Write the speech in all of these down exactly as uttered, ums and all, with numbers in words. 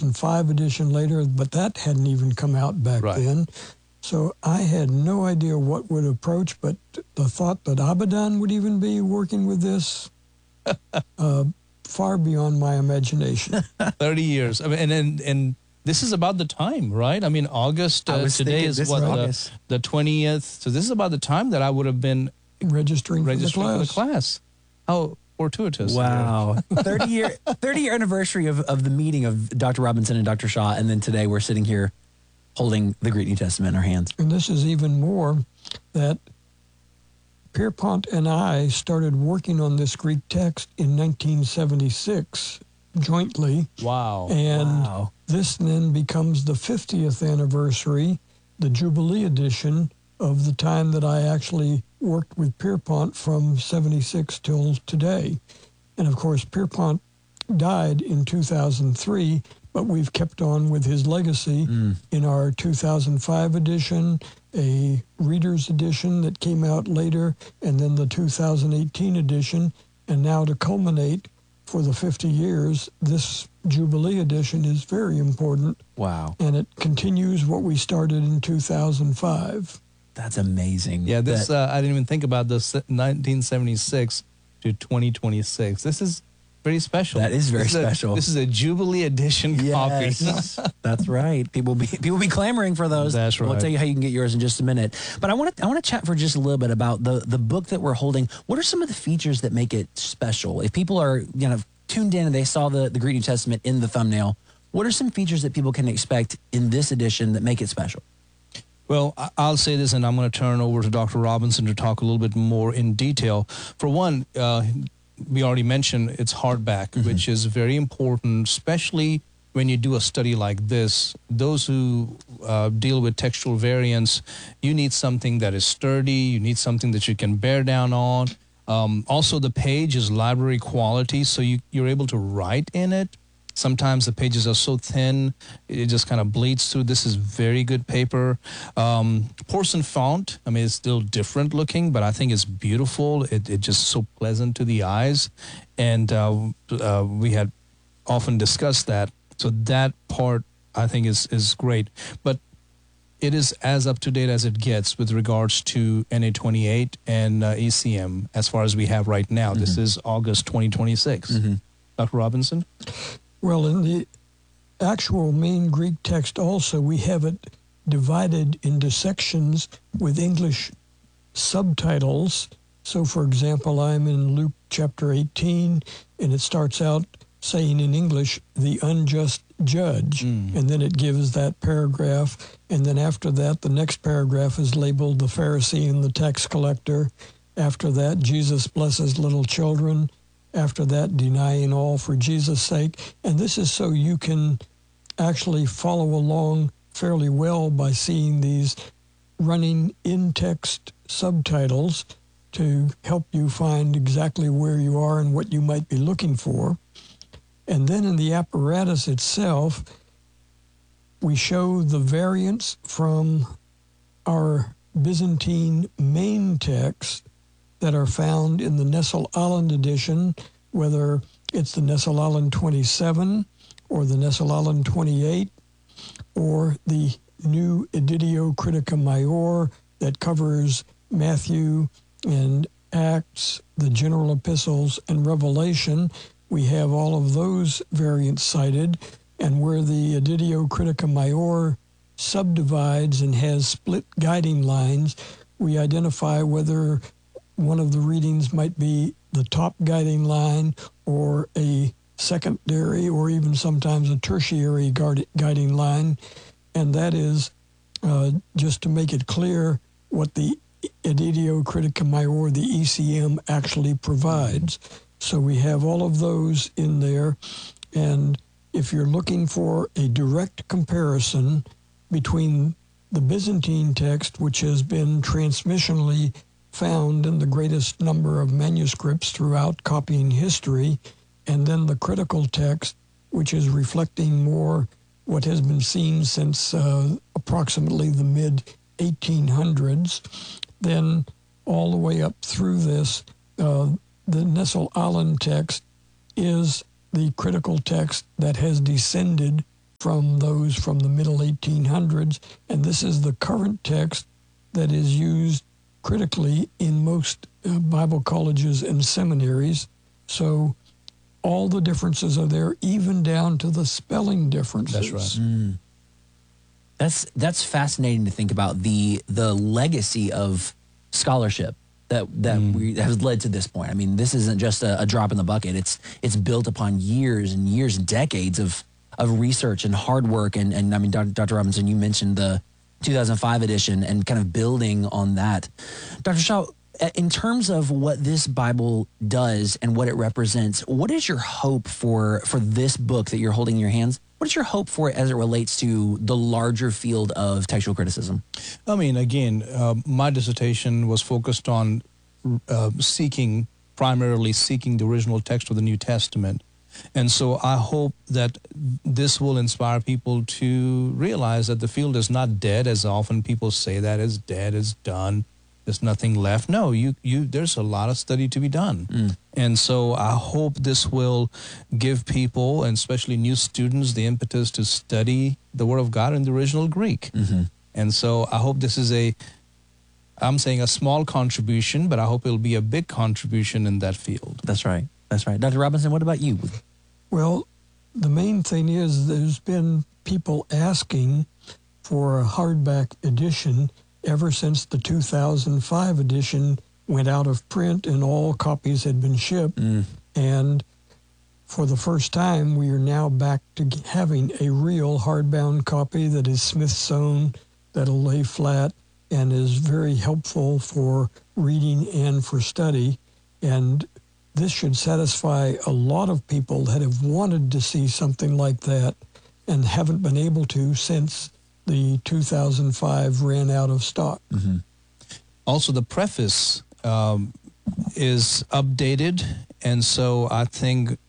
thousand five edition later, but that hadn't even come out back Right. then. So I had no idea what would approach, but the thought that Abaddon would even be working with this, uh, far beyond my imagination. thirty years. I mean, and, and, and this is about the time, right? I mean, August, I uh, was today thinking is this what, is the, August. the twentieth. So this is about the time that I would have been Registering, registering for the for class. the class. How fortuitous. Wow. thirty year thirty year anniversary of, of the meeting of Doctor Robinson and Doctor Shaw, and then today we're sitting here holding the Greek New Testament in our hands. And this is even more that Pierpont and I started working on this Greek text in nineteen seventy-six jointly. Wow. And Wow. this then becomes the fiftieth anniversary, the Jubilee edition of the time that I actually worked with Pierpont from seventy-six till today. And of course, Pierpont died in two thousand three, but we've kept on with his legacy Mm. in our two thousand five edition, a reader's edition that came out later, and then the two thousand eighteen edition. And now to culminate for the fifty years, this Jubilee edition is very important, Wow. and it continues what we started in two thousand five. That's amazing. Yeah, this, That- uh, I didn't even think about this, nineteen seventy-six to twenty twenty-six. This is very special. That is very This a- special. this is a Jubilee edition copy. Yes, that's right. People be people be clamoring for those. That's We'll right. tell you how you can get yours in just a minute. But I want to I want to chat for just a little bit about the the book that we're holding. What are some of the features that make it special? If people are you know tuned in and they saw the the Greek New Testament in the thumbnail, what are some features that people can expect in this edition that make it special? Well, I- I'll say this, and I'm going to turn over to Doctor Robinson to talk a little bit more in detail. For one, uh, we already mentioned it's hardback, Mm-hmm. which is very important, especially when you do a study like this. Those who uh, deal with textual variants, you need something that is sturdy. You need something that you can bear down on. Um, also, the page is library quality, so you, you're able to write in it. Sometimes the pages are so thin, it just kind of bleeds through. This is very good paper. Um, porcelain font, I mean, it's still different looking, but I think it's beautiful. It, it just so pleasant to the eyes. And uh, uh, we had often discussed that. So that part, I think, is, is great. But it is as up to date as it gets with regards to N A twenty-eight and uh, E C M as far as we have right now. Mm-hmm. This is August twenty twenty-six. Mm-hmm. Doctor Robinson? Well, in the actual main Greek text also, we have it divided into sections with English subtitles. So, for example, I'm in Luke chapter eighteen, and it starts out saying in English, the unjust judge, Mm. and then it gives that paragraph. And then after that, the next paragraph is labeled the Pharisee and the tax collector. After that, Jesus blesses little children. After that, denying all for Jesus' sake. And this is so you can actually follow along fairly well by seeing these running in-text subtitles to help you find exactly where you are and what you might be looking for. And then in the apparatus itself, we show the variants from our Byzantine main text that are found in the Nestle-Aland edition, whether it's the Nestle-Aland twenty-seven or the Nestle-Aland twenty-eight or the new Editio Critica Maior that covers Matthew and Acts, the general epistles, and Revelation. We have all of those variants cited, and where the Editio Critica Maior subdivides and has split guiding lines, we identify whether one of the readings might be the top guiding line or a secondary or even sometimes a tertiary guard, guiding line. And that is uh, just to make it clear what the Editio Critica Maior, the E C M, actually provides. So we have all of those in there. And if you're looking for a direct comparison between the Byzantine text, which has been transmissionally found in the greatest number of manuscripts throughout copying history, and then the critical text, which is reflecting more what has been seen since uh, approximately the mid eighteen hundreds, then all the way up through this, uh, the Nestle-Aland text is the critical text that has descended from those from the middle eighteen hundreds, and this is the current text that is used critically in most uh, Bible colleges and seminaries. So all the differences are there, even down to the spelling differences. That's right. Mm. That's that's fascinating to think about, the the legacy of scholarship that that Mm. we that has led to this point. I mean, this isn't just a, a drop in the bucket. It's it's built upon years and years and decades of of research and hard work. And and I mean, Doctor Robinson, you mentioned the two thousand five edition and kind of building on that. Doctor Shaw, in terms of what this Bible does and what it represents, what is your hope for for this book that you're holding in your hands? What is your hope for it as it relates to the larger field of textual criticism? I mean, again, uh, my dissertation was focused on uh, seeking, primarily seeking the original text of the New Testament. And so I hope that this will inspire people to realize that the field is not dead, as often people say that it's dead, it's done, there's nothing left. No, you, you, there's a lot of study to be done. Mm. And so I hope this will give people, and especially new students, the impetus to study the Word of God in the original Greek. Mm-hmm. And so I hope this is a, I'm saying a small contribution, but I hope it'll be a big contribution in that field. That's right. That's right. Doctor Robinson, what about you? Well, the main thing is there's been people asking for a hardback edition ever since the two thousand five edition went out of print and all copies had been shipped. Mm. And for the first time, we are now back to having a real hardbound copy that is Smith-sewn, that'll lay flat, and is very helpful for reading and for study. And this should satisfy a lot of people that have wanted to see something like that and haven't been able to since the two thousand five ran out of stock. Mm-hmm. Also, the preface um, is updated, and so I think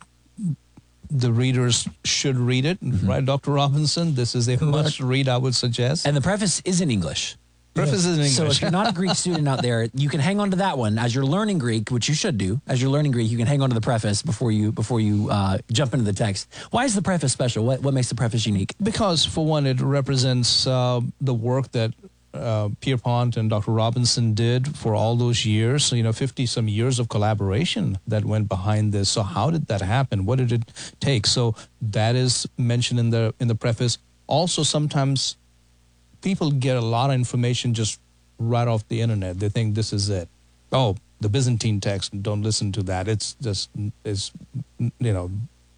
the readers should read it. Mm-hmm. Right, Doctor Robinson? This is a must-read, I would suggest. And the preface is in English. Preface is in English. So if you're not a Greek student out there, you can hang on to that one as you're learning Greek, which you should do. As you're learning Greek, you can hang on to the preface before you before you uh, jump into the text. Why is the preface special? What what makes the preface unique? Because, for one, it represents uh, the work that uh, Pierpont and Doctor Robinson did for all those years. So, you know, fifty-some years of collaboration that went behind this. So how did that happen? What did it take? So that is mentioned in the in the preface. Also, sometimes people get a lot of information just right off the internet. They think this is it. Oh, the Byzantine text, don't listen to that. It's just, it's, you know,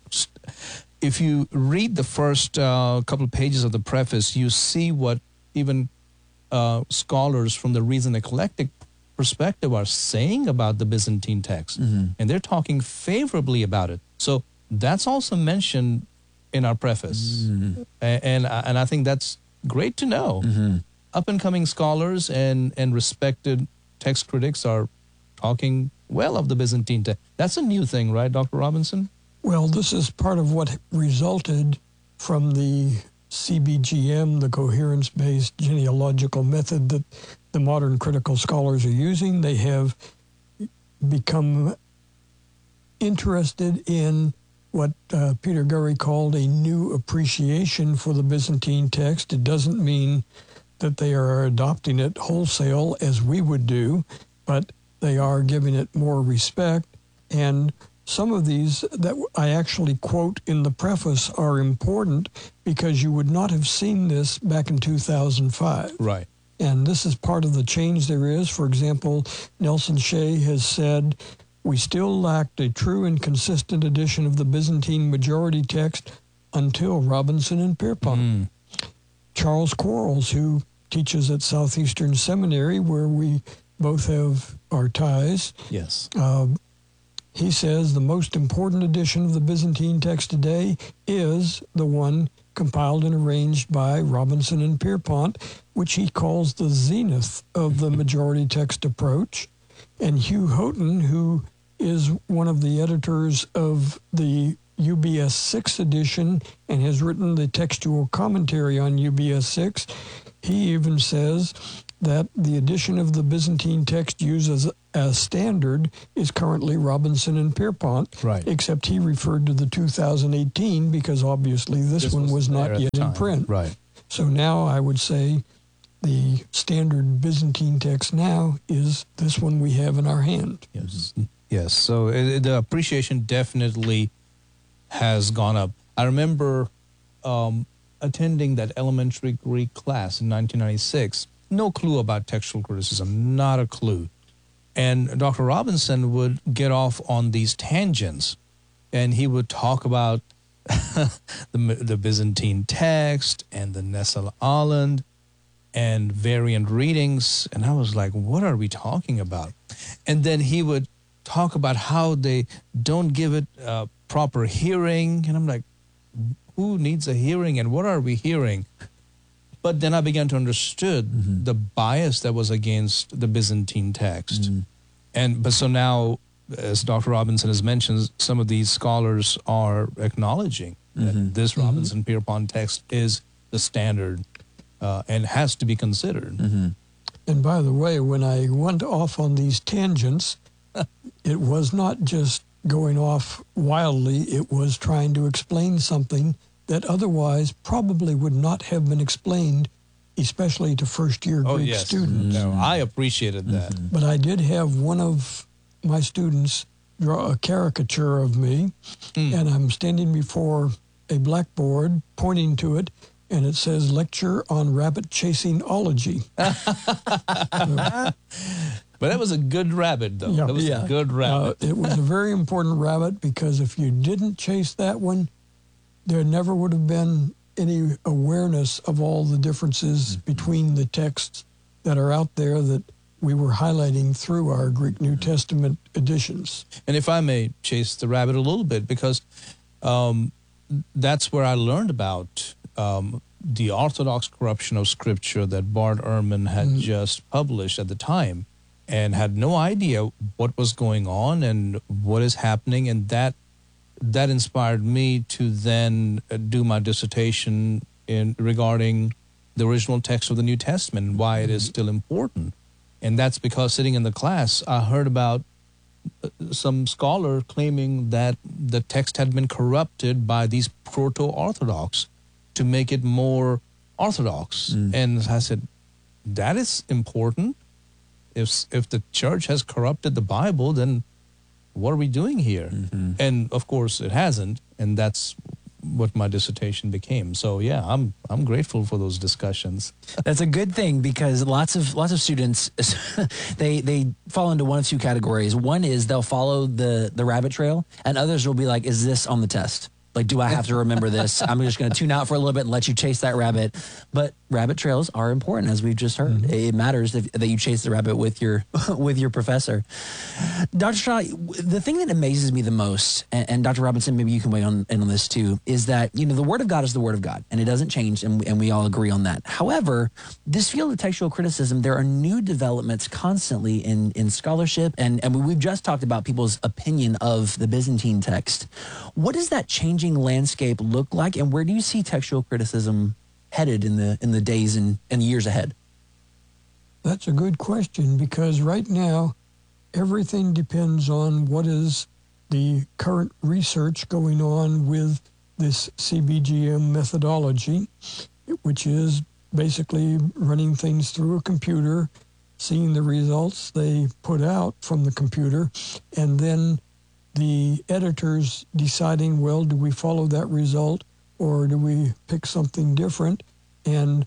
if you read the first uh, couple of pages of the preface, you see what even uh, scholars from the Reason Eclectic perspective are saying about the Byzantine text. Mm-hmm. And they're talking favorably about it. So that's also mentioned in our preface. Mm-hmm. And, and, and I think that's great to know. Mm-hmm. Up-and-coming scholars and, and respected text critics are talking well of the Byzantine text. That's a new thing, right, Doctor Robinson? Well, this is part of what resulted from the C B G M, the coherence-based genealogical method that the modern critical scholars are using. They have become interested in what uh, Peter Gurry called a new appreciation for the Byzantine text. It doesn't mean that they are adopting it wholesale as we would do, but they are giving it more respect. And some of these that I actually quote in the preface are important because you would not have seen this back in two thousand five. Right. And this is part of the change there is. For example, Nelson Shea has said, we still lacked a true and consistent edition of the Byzantine majority text until Robinson and Pierpont. Mm. Charles Quarles, who teaches at Southeastern Seminary, where we both have our ties. Yes. Uh, he says the most important edition of the Byzantine text today is the one compiled and arranged by Robinson and Pierpont, which he calls the zenith of the majority text approach. And Hugh Houghton, who is one of the editors of the U B S six edition and has written the textual commentary on U B S six, he even says that the edition of the Byzantine text uses as standard is currently Robinson and Pierpont, Right. except he referred to the two thousand eighteen because obviously this, This one was was there not at yet the in time. print. Right. So now I would say the standard Byzantine text now is this one we have in our hand. Yes. Yes. So it, the appreciation definitely has gone up. I remember um, attending that elementary Greek class in nineteen ninety-six. No clue about textual criticism, not a clue. And Doctor Robinson would get off on these tangents, and he would talk about the, the Byzantine text and the Nessel Island and variant readings. And I was like, what are we talking about? And then he would talk about how they don't give it uh, proper hearing. And I'm like, who needs a hearing and what are we hearing? But then I began to understood mm-hmm. the bias that was against the Byzantine text. Mm-hmm. And but so now, as Doctor Robinson has mentioned, some of these scholars are acknowledging mm-hmm. that this Mm-hmm. Robinson-Pierpont text is the standard uh, and has to be considered. Mm-hmm. And by the way, when I went off on these tangents, it was not just going off wildly, it was trying to explain something that otherwise probably would not have been explained, especially to first-year oh, Greek yes. students. No, I appreciated that. Mm-hmm. But I did have one of my students draw a caricature of me, mm. and I'm standing before a blackboard pointing to it, and it says, Lecture on Rabbit Chasing Ology. so, But that was a good rabbit, though. Yeah, that was yeah. a good rabbit. Uh, it was a very important rabbit because if you didn't chase that one, there never would have been any awareness of all the differences mm-hmm. between the texts that are out there that we were highlighting through our Greek New Testament editions. And if I may chase the rabbit a little bit, because um, that's where I learned about um, the Orthodox corruption of Scripture that Bart Ehrman had mm-hmm. just published at the time, and had no idea what was going on and what is happening. And that that inspired me to then do my dissertation in regarding the original text of the New Testament and why it is still important. And that's because sitting in the class, I heard about some scholar claiming that the text had been corrupted by these proto-Orthodox to make it more Orthodox. Mm. And I said, that is important. If if the church has corrupted the Bible, then what are we doing here? Mm-hmm. And of course it hasn't, and that's what my dissertation became. So yeah, I'm I'm grateful for those discussions. That's a good thing because lots of lots of students they they fall into one of two categories. One is they'll follow the the rabbit trail, and others will be like, is this on the test? Like, do I have to remember this? I'm just going to tune out for a little bit and let you chase that rabbit. But rabbit trails are important, as we've just heard. Mm-hmm. It matters if, that you chase the rabbit with your with your professor. Doctor Shaw, the thing that amazes me the most, and, and Doctor Robinson, maybe you can weigh on, in on this too, is that, you know, the Word of God is the Word of God, and it doesn't change, and, and we all agree on that. However, this field of textual criticism, there are new developments constantly in, in scholarship, and, and we've just talked about people's opinion of the Byzantine text. What does that changing landscape look like, and where do you see textual criticism headed in the in the days and, and years ahead? That's a good question, because right now everything depends on what is the current research going on with this C B G M methodology, which is basically running things through a computer, seeing the results they put out from the computer, and then the editors deciding, well, do we follow that result or do we pick something different? And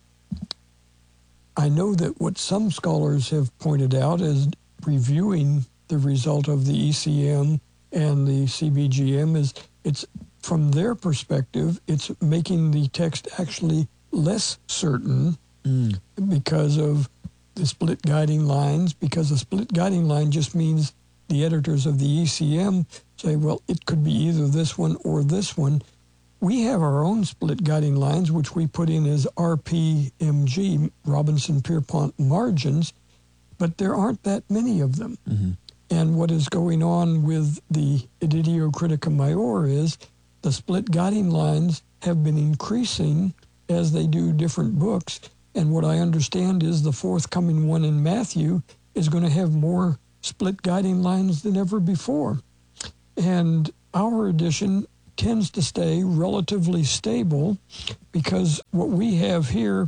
I know that what some scholars have pointed out is reviewing the result of the E C M and the C B G M is it's from their perspective, it's making the text actually less certain mm. because of the split guiding lines, because a split guiding line just means the editors of the E C M say, well, it could be either this one or this one. We have our own split guiding lines, which we put in as R P M G, Robinson-Pierpont margins, but there aren't that many of them. Mm-hmm. And what is going on with the Editio Critica Maior is the split guiding lines have been increasing as they do different books. And what I understand is the forthcoming one in Matthew is going to have more split guiding lines than ever before. And our edition tends to stay relatively stable because what we have here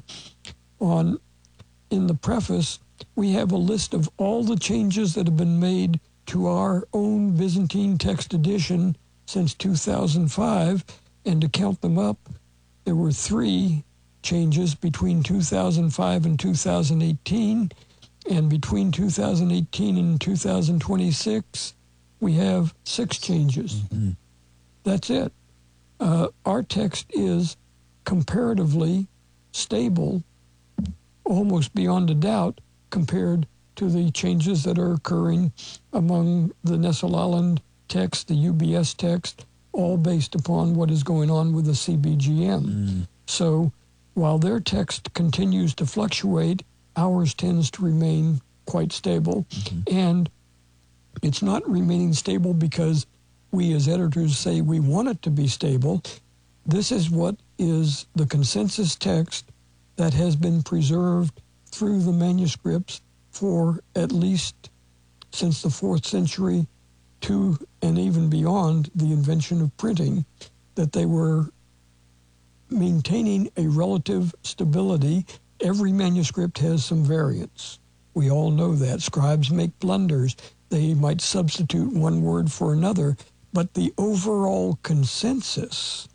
on in the preface, we have a list of all the changes that have been made to our own Byzantine text edition since two thousand five, and to count them up, there were three changes between two thousand five and two thousand eighteen, and between two thousand eighteen and two thousand twenty-six, we have six changes. Mm-hmm. That's it. Uh, our text is comparatively stable, almost beyond a doubt, compared to the changes that are occurring among the Nestle-Aland text, the U B S text, all based upon what is going on with the C B G M. Mm. So while their text continues to fluctuate, ours tends to remain quite stable. Mm-hmm. And it's not remaining stable because we as editors say we want it to be stable. This is what is the consensus text that has been preserved through the manuscripts for at least since the fourth century to and even beyond the invention of printing, that they were maintaining a relative stability. Every manuscript has some variance. We all know that. Scribes make blunders. They might substitute one word for another, but the overall consensus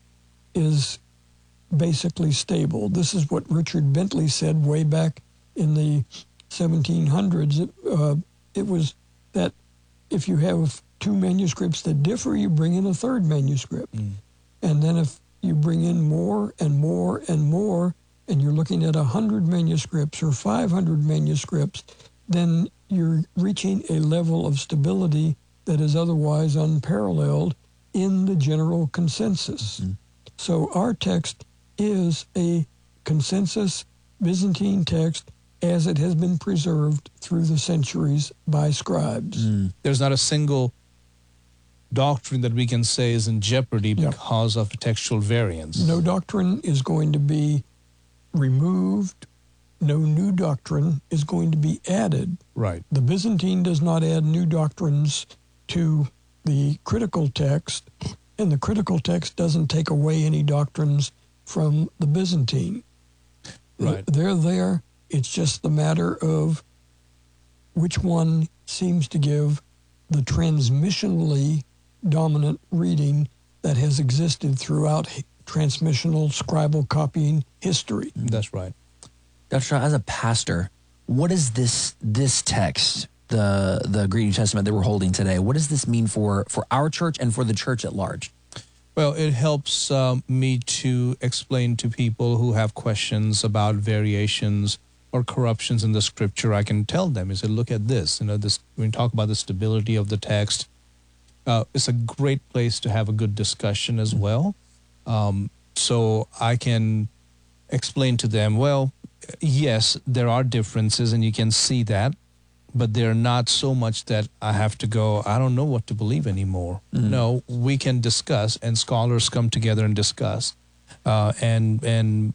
is basically stable. This is what Richard Bentley said way back in the seventeen hundreds. Uh, it was that if you have two manuscripts that differ, you bring in a third manuscript. Mm. And then if you bring in more and more and more, and you're looking at one hundred manuscripts or five hundred manuscripts, then you're reaching a level of stability that is otherwise unparalleled in the general consensus. Mm-hmm. So our text is a consensus Byzantine text as it has been preserved through the centuries by scribes. Mm. There's not a single doctrine that we can say is in jeopardy because yep. of textual variance. No doctrine is going to be removed. No new doctrine is going to be added. Right. The Byzantine does not add new doctrines to the critical text, and the critical text doesn't take away any doctrines from the Byzantine. Right. They're there. It's just the matter of which one seems to give the transmissionally dominant reading that has existed throughout transmissional scribal copying history. That's right. Doctor Shaw, as a pastor, what is this this text, the the Greek New Testament that we're holding today, what does this mean for, for our church and for the church at large? Well, it helps um, me to explain to people who have questions about variations or corruptions in the scripture. I can tell them, I say, look at this. You know, this when we talk about the stability of the text, uh, it's a great place to have a good discussion as well. Um, so I can explain to them, well, yes, there are differences and you can see that, but they're not so much that I have to go, I don't know what to believe anymore. Mm-hmm. No, we can discuss, and scholars come together and discuss, uh, and and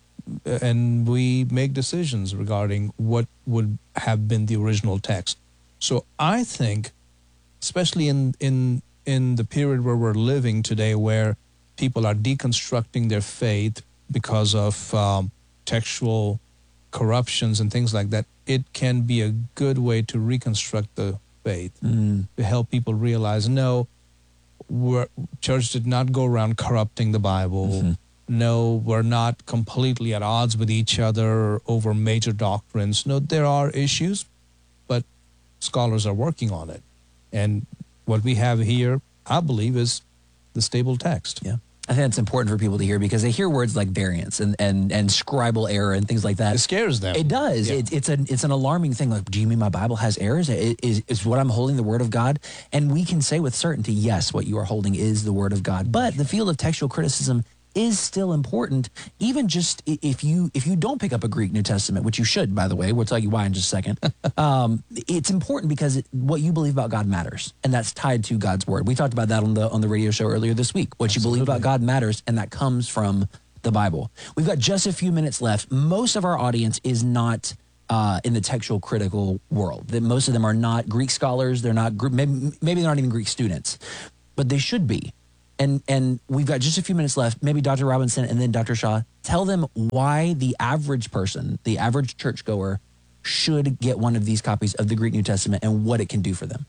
and we make decisions regarding what would have been the original text. So I think, especially in in in the period where we're living today, where people are deconstructing their faith because of um, textual corruptions and things like that, it can be a good way to reconstruct the faith, mm. to help people realize, no, we're, church did not go around corrupting the Bible. Mm-hmm. No, we're not completely at odds with each other over major doctrines. No, there are issues, but scholars are working on it. And what we have here, I believe, is the stable text. Yeah. I think it's important for people to hear because they hear words like variance and, and, and scribal error and things like that. It scares them. It does. Yeah. It, it's an it's an alarming thing. Like, do you mean my Bible has errors? Is, is what I'm holding the Word of God? And we can say with certainty, yes, what you are holding is the Word of God. But the field of textual criticism is still important, even just if you if you don't pick up a Greek New Testament, which you should, by the way. We'll tell you why in just a second. um, it's important because it, what you believe about God matters, and that's tied to God's Word. We talked about that on the on the radio show earlier this week. What Absolutely. You believe about God matters, and that comes from the Bible. We've got just a few minutes left. Most of our audience is not uh, in the textual critical world. That most of them are not Greek scholars. They're not, maybe, maybe they're not even Greek students, but they should be. And and we've got just a few minutes left. Maybe Doctor Robinson and then Doctor Shaw, tell them why the average person, the average churchgoer, should get one of these copies of the Greek New Testament and what it can do for them.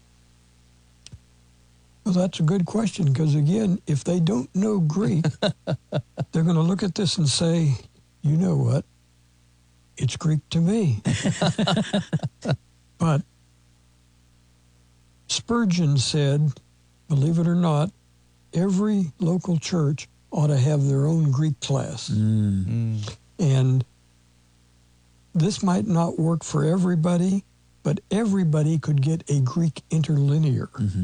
Well, that's a good question, because again, if they don't know Greek, they're going to look at this and say, you know what? It's Greek to me. But Spurgeon said, believe it or not, every local church ought to have their own Greek class. Mm. Mm. And this might not work for everybody, but everybody could get a Greek interlinear. Mm-hmm.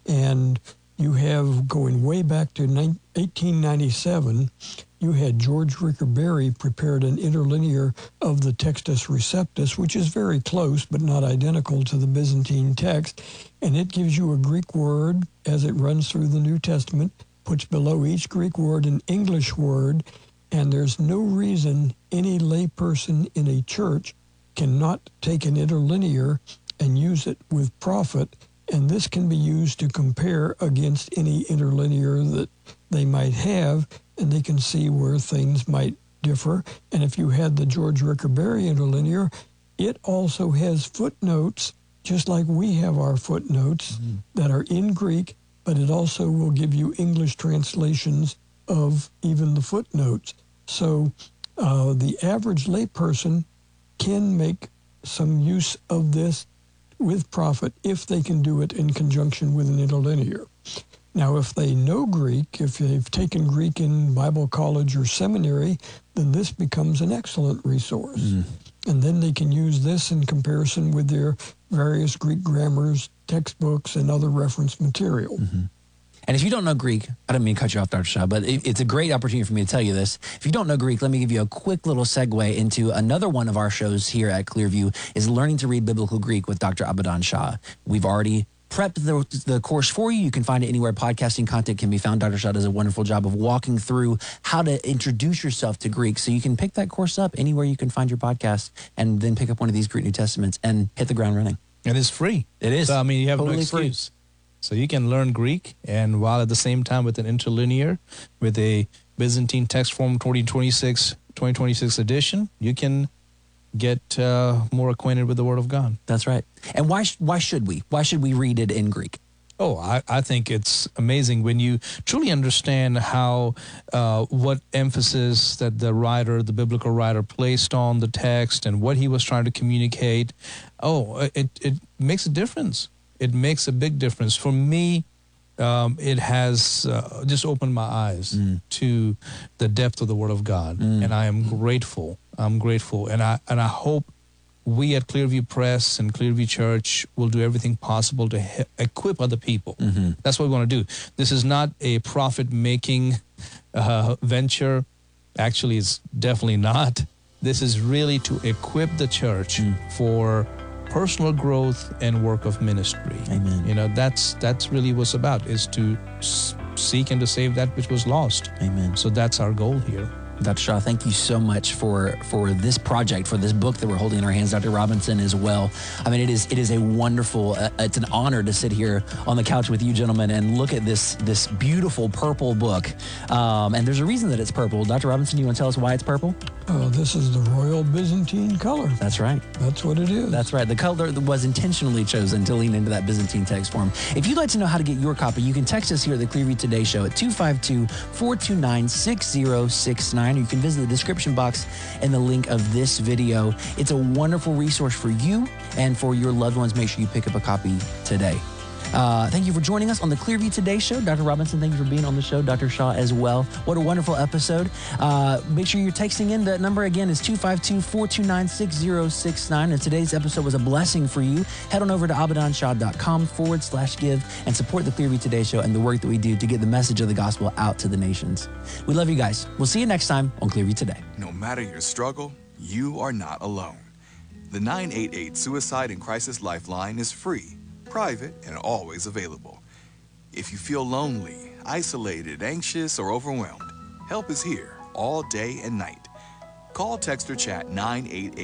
And you have, going way back to eighteen ninety-seven, you had George Ricker Berry prepared an interlinear of the Textus Receptus, which is very close but not identical to the Byzantine text. And it gives you a Greek word as it runs through the New Testament, puts below each Greek word an English word, and there's no reason any layperson in a church cannot take an interlinear and use it with profit. And this can be used to compare against any interlinear that they might have, and they can see where things might differ. And if you had the George Ricker Berry interlinear, it also has footnotes, just like we have our footnotes, mm-hmm. that are in Greek, but it also will give you English translations of even the footnotes. So uh, the average layperson can make some use of this with profit if they can do it in conjunction with an interlinear. Now, if they know Greek, if they've taken Greek in Bible college or seminary, then this becomes an excellent resource. Mm. And then they can use this in comparison with their various Greek grammars, textbooks, and other reference material. Mm-hmm. And if you don't know Greek, I don't mean to cut you off, Doctor Shaw, but it, it's a great opportunity for me to tell you this. If you don't know Greek, let me give you a quick little segue into another one of our shows here at Clearview, is Learning to Read Biblical Greek with Doctor Abadan Shah. We've already prepped the, the course for you. You can find it anywhere podcasting content can be found. Doctor Shaw does a wonderful job of walking through how to introduce yourself to Greek. So you can pick that course up anywhere you can find your podcast and then pick up one of these Greek New Testaments and hit the ground running. And it's free. It is. So, I mean, you have totally no excuse. Free. So you can learn Greek, and while at the same time with an interlinear, with a Byzantine text form twenty twenty-six edition, you can get uh, more acquainted with the Word of God. That's right. And why why should we? Why should we read it in Greek? Oh, I, I think it's amazing when you truly understand how, uh, what emphasis that the writer, the biblical writer, placed on the text and what he was trying to communicate. Oh, it, it makes a difference. It makes a big difference. For me, um, it has uh, just opened my eyes mm. to the depth of the Word of God. Mm. And I am grateful. I'm grateful. And I and I hope we at Clearview Press and Clearview Church will do everything possible to he- equip other people. Mm-hmm. That's what we want to do. This is not a profit-making uh, venture. Actually, it's definitely not. This is really to equip the church mm. for personal growth and work of ministry. Amen. You know, that's that's really what's about, is to s- seek and to save that which was lost. Amen. So that's our goal here. Doctor Shaw, thank you so much for for this project, for this book that we're holding in our hands. Doctor Robinson as well. I mean, it is it is a wonderful, uh, it's an honor to sit here on the couch with you gentlemen and look at this this beautiful purple book. Um, and there's a reason that it's purple. Doctor Robinson, you want to tell us why it's purple? Uh, this is the Royal Byzantine color. That's right. That's what it is. That's right. The color was intentionally chosen to lean into that Byzantine text form. If you'd like to know how to get your copy, you can text us here at the Clearview Today Show at two five two, four two nine, six zero six nine. Or you can visit the description box and the link of this video. It's a wonderful resource for you and for your loved ones. Make sure you pick up a copy today. Uh, thank you for joining us on the Clearview Today Show. Doctor Robinson, thank you for being on the show. Doctor Shaw as well. What a wonderful episode. Uh, make sure you're texting in. That number again is two five two, four two nine, six zero six nine. And today's episode was a blessing for you. Head on over to abadanshaw.com forward slash give and support the Clearview Today Show and the work that we do to get the message of the gospel out to the nations. We love you guys. We'll see you next time on Clearview Today. No matter your struggle, you are not alone. The nine eight eight Suicide and Crisis Lifeline is free, private, and always available. If you feel lonely, isolated, anxious, or overwhelmed, help is here all day and night. Call, text, or chat nine eight eight.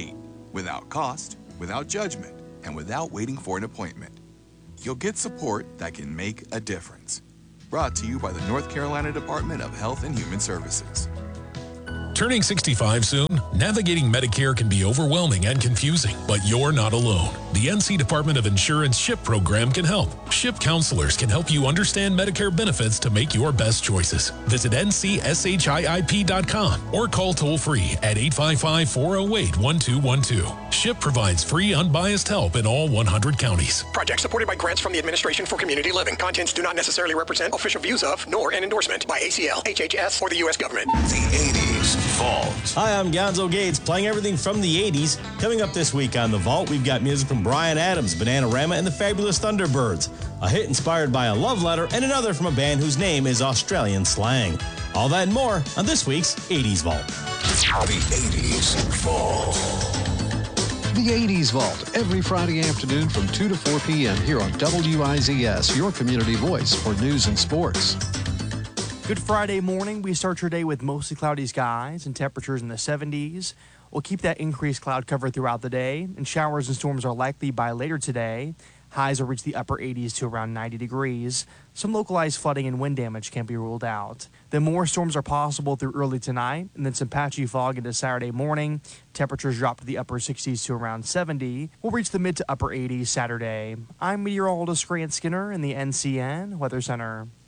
without cost, without judgment, and without waiting for an appointment. You'll get support that can make a difference. Brought to you by the North Carolina Department of Health and Human Services. Turning sixty-five soon? Navigating Medicare can be overwhelming and confusing, but you're not alone. The N C Department of Insurance SHIP program can help. SHIP counselors can help you understand Medicare benefits to make your best choices. Visit N C S H I I P dot com or call toll-free at eight five five, four oh eight, one two one two. SHIP provides free, unbiased help in all one hundred counties. Project supported by grants from the Administration for Community Living. Contents do not necessarily represent official views of, nor an endorsement by A C L, H H S, or the U S government. The eighties Vault. Hi, I'm Gonzo Gates, playing everything from the eighties. Coming up this week on The Vault, we've got music from Bryan Adams, Bananarama, and the Fabulous Thunderbirds, a hit inspired by a love letter, and another from a band whose name is Australian slang. All that and more on this week's eighties Vault. The eighties Vault. The eighties Vault, every Friday afternoon from two to four p.m. here on W I Z S, your community voice for news and sports. Good Friday morning. We start your day with mostly cloudy skies and temperatures in the seventies. We'll keep that increased cloud cover throughout the day, and showers and storms are likely by later today. Highs will reach the upper eighties to around ninety degrees. Some localized flooding and wind damage can be ruled out. Then more storms are possible through early tonight, and then some patchy fog into Saturday morning. Temperatures drop to the upper sixties to around seventy. We'll reach the mid to upper eighties Saturday. I'm meteorologist Grant Skinner in the N C N Weather Center.